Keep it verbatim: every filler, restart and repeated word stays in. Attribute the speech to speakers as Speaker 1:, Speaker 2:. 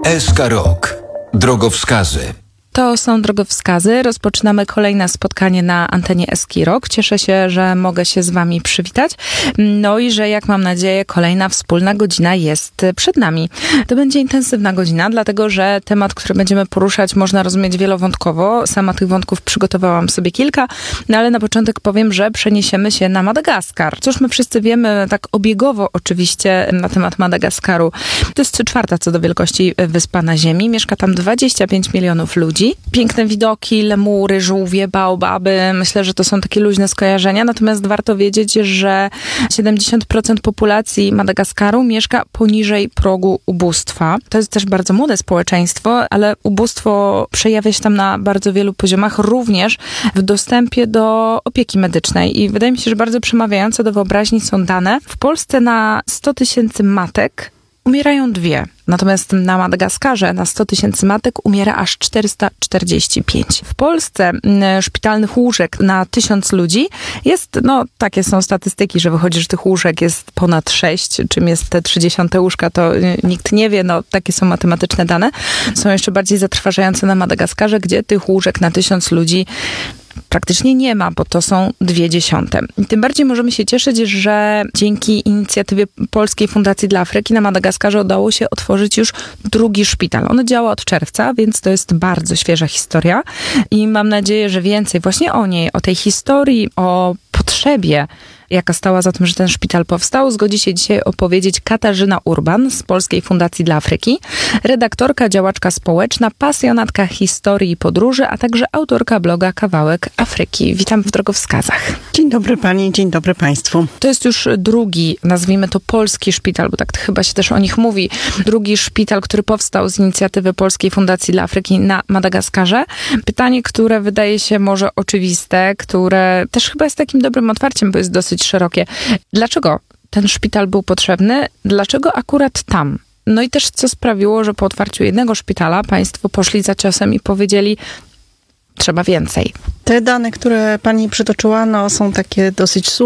Speaker 1: S K Rok. Drogowskazy.
Speaker 2: To są drogowskazy. Rozpoczynamy kolejne spotkanie na antenie S K Rok. Cieszę się, że mogę się z wami przywitać. No i że, jak mam nadzieję, kolejna wspólna godzina jest przed nami. To będzie intensywna godzina, dlatego że temat, który będziemy poruszać, można rozumieć wielowątkowo. Sama tych wątków przygotowałam sobie kilka, no ale na początek powiem, że przeniesiemy się na Madagaskar. Cóż my wszyscy wiemy, tak obiegowo oczywiście, na temat Madagaskaru. To jest czwarta co do wielkości wyspa na ziemi. Mieszka tam dwadzieścia pięć milionów ludzi. Piękne widoki, lemury, żółwie, baobaby. Myślę, że to są takie luźne skojarzenia. Natomiast warto wiedzieć, że siedemdziesiąt procent populacji Madagaskaru mieszka poniżej progu ubóstwa. To jest też bardzo młode społeczeństwo, ale ubóstwo przejawia się tam na bardzo wielu poziomach, również w dostępie do opieki medycznej. I wydaje mi się, że bardzo przemawiające do wyobraźni są dane. W Polsce na sto tysięcy matek umierają dwie. Natomiast na Madagaskarze na sto tysięcy matek umiera aż czterysta czterdzieści pięć. W Polsce szpitalnych łóżek na tysiąc ludzi jest, no takie są statystyki, że wychodzi, że tych łóżek jest ponad sześć. Czym jest te trzydzieści łóżka, to nikt nie wie, no takie są matematyczne dane. Są jeszcze bardziej zatrważające na Madagaskarze, gdzie tych łóżek na tysiąc ludzi praktycznie nie ma, bo to są dwie dziesiąte. I tym bardziej możemy się cieszyć, że dzięki inicjatywie Polskiej Fundacji dla Afryki na Madagaskarze udało się otworzyć już drugi szpital. On działa od czerwca, więc to jest bardzo świeża historia i mam nadzieję, że więcej właśnie o niej, o tej historii, o potrzebie, jaka stała za tym, że ten szpital powstał, zgodzi się dzisiaj opowiedzieć Katarzyna Urban z Polskiej Fundacji dla Afryki, redaktorka, działaczka społeczna, pasjonatka historii i podróży, a także autorka bloga Kawałek Afryki. Witam w drogowskazach.
Speaker 3: Dzień dobry pani, dzień dobry państwu.
Speaker 2: To jest już drugi, nazwijmy to polski szpital, bo tak chyba się też o nich mówi, drugi szpital, który powstał z inicjatywy Polskiej Fundacji dla Afryki na Madagaskarze. Pytanie, które wydaje się może oczywiste, które też chyba jest takim dobrym otwarciem, bo jest dosyć szerokie. Dlaczego ten szpital był potrzebny? Dlaczego akurat tam? No i też co sprawiło, że po otwarciu jednego szpitala państwo poszli za ciosem i powiedzieli, trzeba więcej.
Speaker 3: Te dane, które pani przytoczyła, no, są takie dosyć